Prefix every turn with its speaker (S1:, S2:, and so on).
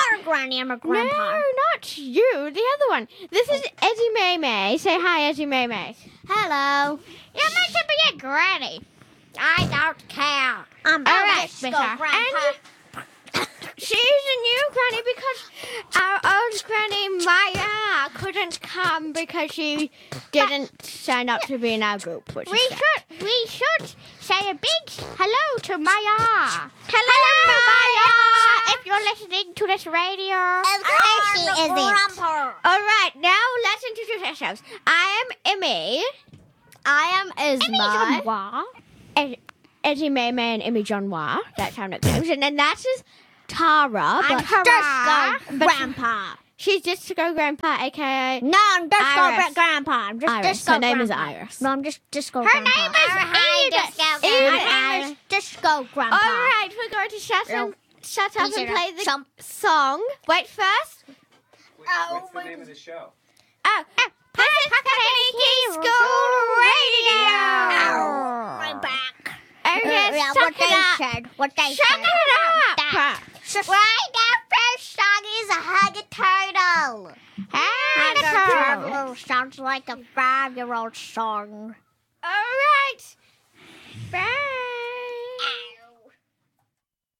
S1: not a granny, I'm a grandpa.
S2: No, not you. The other one. This is Eddie May May. Say hi, Eddie May May.
S1: Hello.
S2: You're meant to be a granny.
S1: I don't care. I'm
S2: All right,
S1: Disco
S2: Grandpa.
S1: Grandpa.
S2: She's a new granny because our old granny Maya couldn't come because she didn't sign up to be in our group. Which we should say a big hello to Maya. Hello, Maya. If you're listening to this radio.
S1: Of course she isn't.
S2: All right, now let's introduce ourselves. I am Emmy.
S1: I am Isma.
S2: Eddie May May and Emmy John Wah. That's our nicknames. And then that is Tara.
S1: I'm Disco Grandpa.
S2: She's Disco Grandpa, a.k.a.
S1: No, I'm Disco
S2: Iris.
S1: Grandpa. I'm just
S2: Iris.
S1: Disco
S2: Her name is
S1: Grandpa.
S2: Iris.
S1: No, I'm just Disco
S2: Her
S1: Grandpa.
S2: name is Edith.
S1: My name is Disco Grandpa.
S2: All right, we're going to shut up and play the song. Wait first.
S3: What's the name of the show?
S2: Oh, this is Kakaniki School Radio.
S1: I'm back.
S2: Okay,
S1: Yeah,
S2: suck
S1: what
S2: it
S1: they
S2: up.
S1: said. What they
S2: Suck
S1: said.
S2: it up.
S1: Right, that first song is a Huggy Turtle. Huggy Turtle sounds like a 5-year-old song.
S2: All right. Bye.